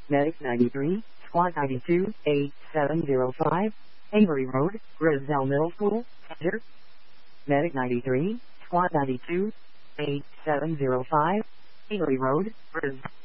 Medic 93, Squad 92, 8705, Avery Road, Griselle Middle School, Center. Medic 93, Squad 92, 8705, Avery Road, Griselle.